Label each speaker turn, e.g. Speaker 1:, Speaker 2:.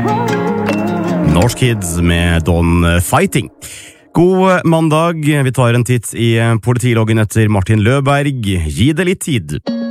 Speaker 1: Norsk Kids med Don Fighting. God mandag, vi tar en titt i politiloggen etter Martin Løberg. Gi det litt tid.